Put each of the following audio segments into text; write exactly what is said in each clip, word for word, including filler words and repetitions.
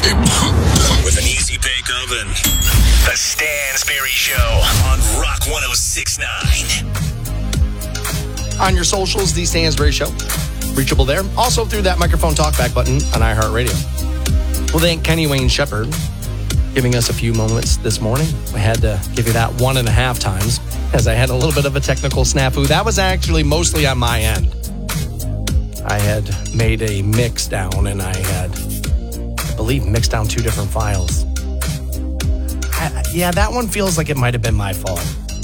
With an easy bake oven. The Stansberry Show on Rock one oh six point nine. On your socials, The Stansberry Show. Reachable there. Also through that microphone talkback button on iHeartRadio. Well, thank Kenny Wayne Shepherd giving us a few moments this morning. I had to give you that one and a half times as I had a little bit of a technical snafu. That was actually mostly on my end. I had made a mix down and I had, I believe, mixed down two different files. I, yeah, that one feels like it might have been my fault.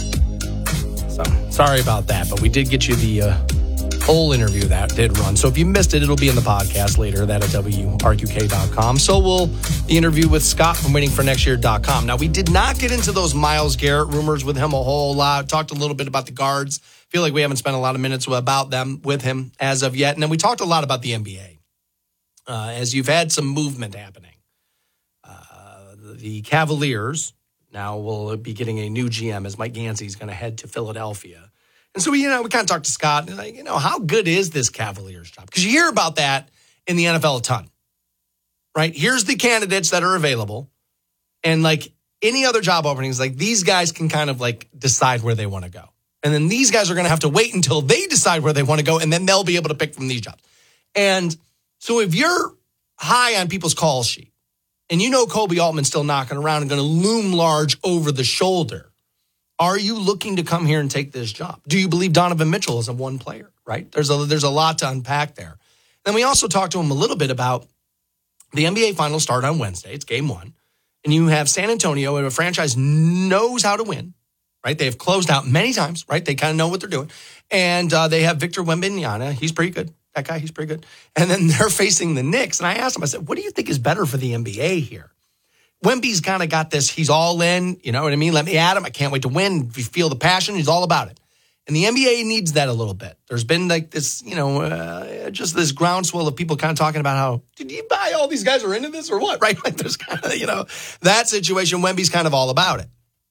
So, sorry about that, but we did get you the uh, whole interview that did run. So if you missed it, it'll be in the podcast later, that at W R Q K dot com. So will the interview with Scott from waiting for next year dot com. Now, we did not get into those Myles Garrett rumors with him a whole lot. Talked a little bit about the guards. Feel like we haven't spent a lot of minutes about them with him as of yet. And then we talked a lot about the N B A. Uh, as you've had some movement happening. Uh, the Cavaliers now will be getting a new G M as Mike Gansey is going to head to Philadelphia. And so we, you know, we kind of talked to Scott and like, you know, how good is this Cavaliers job? Because you hear about that in the N F L a ton, right? Here's the candidates that are available. And like any other job openings, like these guys can kind of like decide where they want to go. And then these guys are going to have to wait until they decide where they want to go. And then they'll be able to pick from these jobs. And so if you're high on people's call sheet and you know Kobe Altman's still knocking around and going to loom large over the shoulder, are you looking to come here and take this job? Do you believe Donovan Mitchell is a one player, right? There's a, there's a lot to unpack there. Then we also talked to him a little bit about the N B A finals start on Wednesday. It's game one. And you have San Antonio, and a franchise knows how to win, right? They have closed out many times, right? They kind of know what they're doing. And uh, they have Victor Wembanyama. He's pretty good. That guy, he's pretty good. And then they're facing the Knicks. And I asked him, I said, what do you think is better for the N B A here? Wemby's kind of got this, he's all in, you know what I mean? Let me at him. I can't wait to win. If you feel the passion, he's all about it. And the N B A needs that a little bit. There's been like this, you know, uh, just this groundswell of people kind of talking about how, did you buy all these guys are into this or what, right? Like there's kind of, you know, that situation. Wemby's kind of all about it.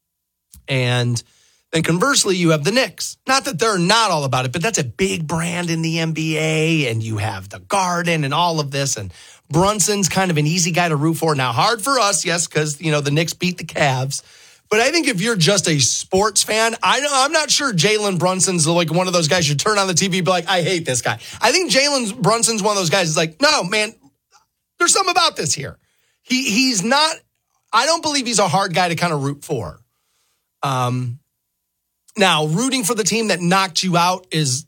And then conversely, you have the Knicks. Not that they're not all about it, but that's a big brand in the N B A. And you have the Garden and all of this. And Brunson's kind of an easy guy to root for. Now, hard for us, yes, because, you know, the Knicks beat the Cavs. But I think if you're just a sports fan, I know, I'm not sure Jalen Brunson's like one of those guys you turn on the T V and be like, I hate this guy. I think Jalen Brunson's one of those guys that's like, no, man, there's something about this here. He He's not, I don't believe he's a hard guy to kind of root for. Um, now, rooting for the team that knocked you out is,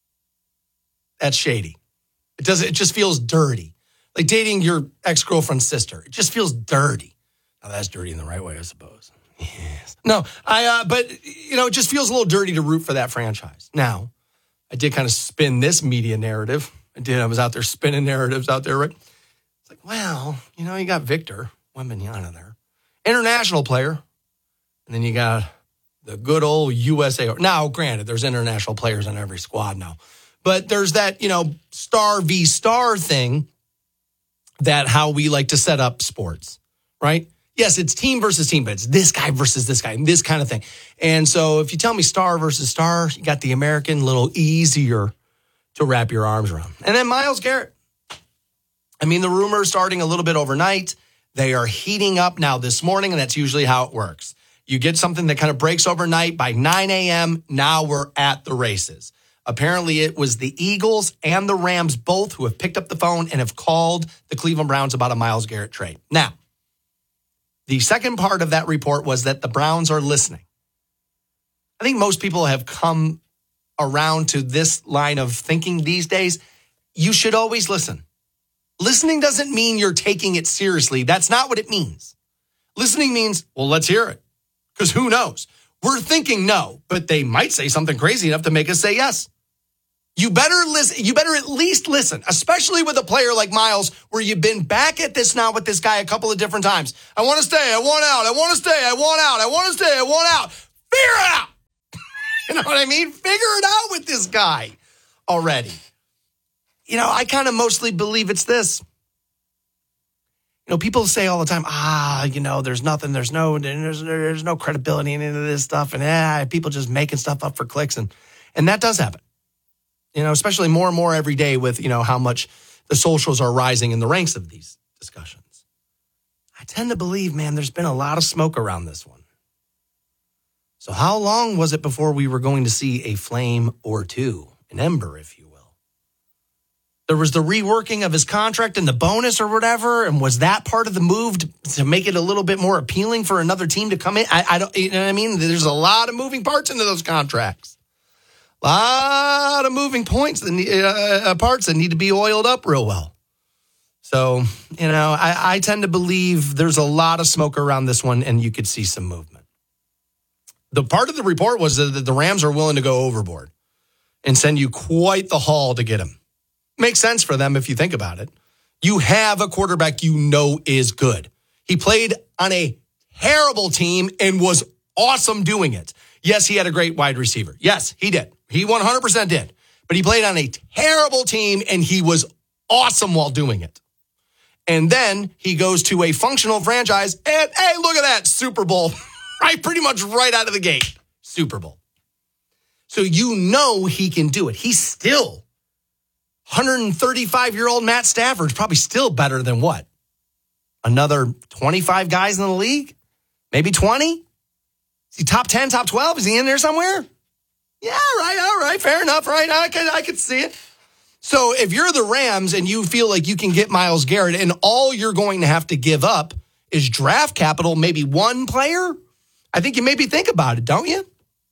that's shady. It does. It just feels dirty. Like dating your ex-girlfriend's sister. It just feels dirty. Now, that's dirty in the right way, I suppose. Yes. No, I, uh, but, you know, it just feels a little dirty to root for that franchise. Now, I did kind of spin this media narrative. I did. I was out there spinning narratives out there, right? It's like, well, you know, you got Victor Wembanyama there. International player. And then you got the good old U S A. Now, granted, there's international players on every squad now. But there's that, you know, star v star thing. That how we like to set up sports, right? Yes, it's team versus team, but it's this guy versus this guy, and this kind of thing. And so if you tell me star versus star, you got the American, a little easier to wrap your arms around. And then Myles Garrett. I mean, the rumors starting a little bit overnight. They are heating up now this morning, and that's usually how it works. You get something that kind of breaks overnight by nine a.m. Now we're at the races. Apparently, it was the Eagles and the Rams both who have picked up the phone and have called the Cleveland Browns about a Myles Garrett trade. Now, the second part of that report was that the Browns are listening. I think most people have come around to this line of thinking these days. You should always listen. Listening doesn't mean you're taking it seriously. That's not what it means. Listening means, well, let's hear it. Because who knows? We're thinking no, but they might say something crazy enough to make us say yes. You better listen. You better at least listen, especially with a player like Myles, where you've been back at this now with this guy a couple of different times. I want to stay. I want out. I want to stay. I want out. I want to stay. I want out. Figure it out. You know what I mean? Figure it out with this guy already. You know, I kind of mostly believe it's this. You know, people say all the time, ah, you know, there's nothing, there's no, there's, there's no credibility in any of this stuff. And ah, people just making stuff up for clicks. And, and that does happen. You know, especially more and more every day with, you know, how much the socials are rising in the ranks of these discussions. tend to believe, man, there's been a lot of smoke around this one. So how long was it before we were going to see a flame or two, an ember, if you will? There was the reworking of his contract and the bonus or whatever, and was that part of the move to, to make it a little bit more appealing for another team to come in? I, I don't, you know what I mean? There's a lot of moving parts into those contracts. A lot of moving points that need, uh, parts that need to be oiled up real well. So, you know, I, I tend to believe there's a lot of smoke around this one, and you could see some movement. The part of the report was that the Rams are willing to go overboard and send you quite the haul to get him. Makes sense for them if you think about it. You have a quarterback you know is good. He played on a terrible team and was awesome doing it. Yes, he had a great wide receiver. Yes, he did. He one hundred percent did. But he played on a terrible team and he was awesome while doing it. And then he goes to a functional franchise and, hey, look at that, Super Bowl. Right, pretty much right out of the gate. Super Bowl. So you know he can do it. He's still one hundred thirty-five-year-old Matt Stafford's probably still better than what? Another twenty-five guys in the league? Maybe twenty? Is he top ten, top twelve? Is he in there somewhere? Yeah, right, all right, fair enough, right? I could, I could see it. So if you're the Rams and you feel like you can get Myles Garrett and all you're going to have to give up is draft capital, maybe one player, I think you maybe think about it, don't you?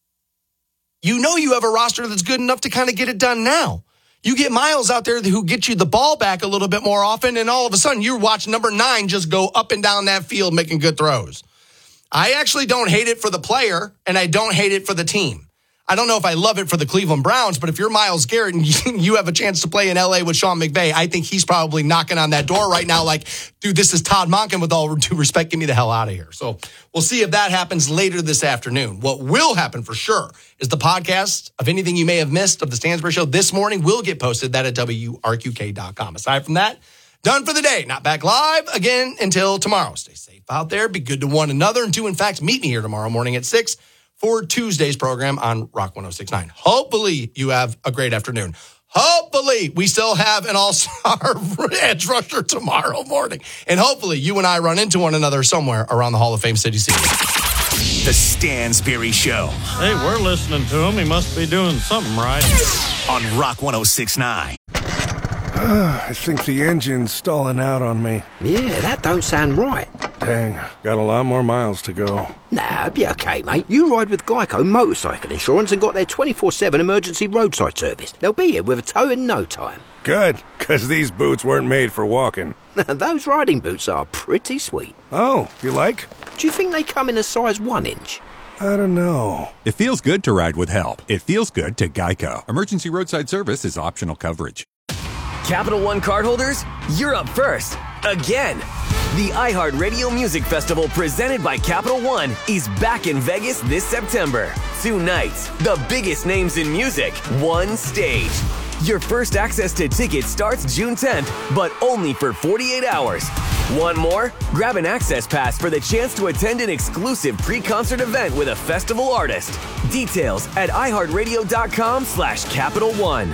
You know you have a roster that's good enough to kind of get it done now. You get Myles out there who gets you the ball back a little bit more often, and all of a sudden you're watching number nine just go up and down that field making good throws. I actually don't hate it for the player, and I don't hate it for the team. I don't know if I love it for the Cleveland Browns, but if you're Myles Garrett and you have a chance to play in L A with Sean McVay, I think he's probably knocking on that door right now like, dude, this is Todd Monken, with all due respect, get me the hell out of here. So we'll see if that happens later this afternoon. What will happen for sure is the podcast of anything you may have missed of the Stansbury Show this morning will get posted, that at W R Q K dot com. Aside from that, done for the day. Not back live again until tomorrow. Stay safe out there. Be good to one another. And do, in fact, meet me here tomorrow morning at six for Tuesday's program on Rock one oh six point nine. Hopefully you have a great afternoon. Hopefully we still have an all-star edge rusher tomorrow morning. And hopefully you and I run into one another somewhere around the Hall of Fame City City. The Stansbury Show. Hey, we're listening to him. He must be doing something right. On Rock one oh six point nine. I think the engine's stalling out on me. Yeah, that don't sound right. Dang, got a lot more miles to go. Nah, be okay, mate. You ride with Geico Motorcycle Insurance and got their twenty-four seven emergency roadside service. They'll be here with a tow in no time. Good, because these boots weren't made for walking. Those riding boots are pretty sweet. Oh, you like? Do you think they come in a size one inch? I don't know. It feels good to ride with help. It feels good to Geico. Emergency roadside service is optional coverage. Capital One cardholders, you're up first. Again. The iHeartRadio Music Festival presented by Capital One is back in Vegas this September. Two nights, the biggest names in music, one stage. Your first access to tickets starts June tenth, but only for forty-eight hours. Want more? Grab an access pass for the chance to attend an exclusive pre-concert event with a festival artist. Details at iHeartRadio.com slash Capital One.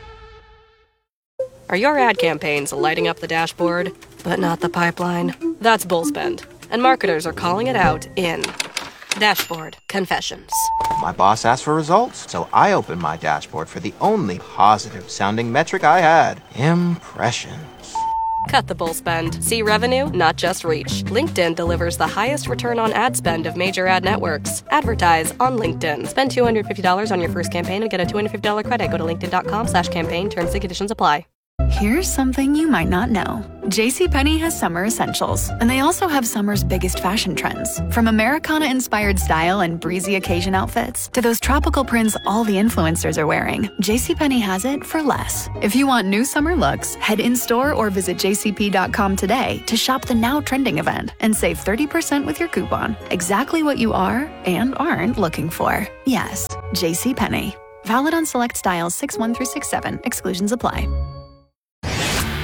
Are your ad campaigns lighting up the dashboard, but not the pipeline? That's Bullspend, and marketers are calling it out in Dashboard Confessions. My boss asked for results, so I opened my dashboard for the only positive-sounding metric I had, impressions. Cut the bull spend. See revenue, not just reach. LinkedIn delivers the highest return on ad spend of major ad networks. Advertise on LinkedIn. Spend two hundred fifty dollars on your first campaign and get a two hundred fifty dollars credit. Go to linkedin.com slash campaign. Terms and conditions apply. Here's something you might not know. JCPenney has summer essentials, and they also have summer's biggest fashion trends. From Americana-inspired style and breezy occasion outfits to those tropical prints all the influencers are wearing, JCPenney has it for less. If you want new summer looks, head in-store or visit j c p dot com today to shop the now trending event and save thirty percent with your coupon. Exactly what you are and aren't looking for. Yes, JCPenney. Valid on select styles six one through six seven. Exclusions apply.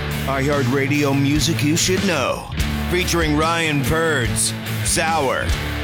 iHeartRadio Music You Should Know, featuring Ryan Purds, Sour,